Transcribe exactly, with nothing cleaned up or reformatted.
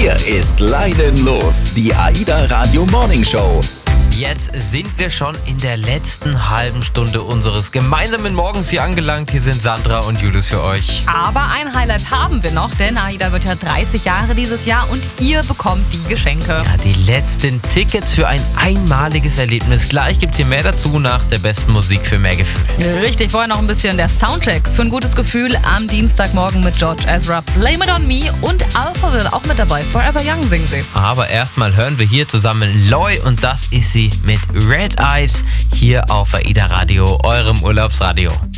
Hier ist Leiden los, die AIDA Radio Morning Show. Jetzt sind wir schon in der letzten halben Stunde unseres gemeinsamen Morgens hier angelangt. Hier sind Sandra und Julius für euch. Aber ein Highlight haben wir noch, denn AIDA wird ja dreißig Jahre dieses Jahr und ihr bekommt die Geschenke. Ja, die letzten Tickets für ein einmaliges Erlebnis. Gleich gibt's hier mehr dazu nach der besten Musik für mehr Gefühl. Richtig, vorher noch ein bisschen der Soundcheck für ein gutes Gefühl am Dienstagmorgen mit George Ezra, Blame It On Me und Alphaville auch mit dabei. Forever Young singen sie. Aber erstmal hören wir hier zusammen Loy und das ist sie mit Red Eyes hier auf AIDA Radio, eurem Urlaubsradio.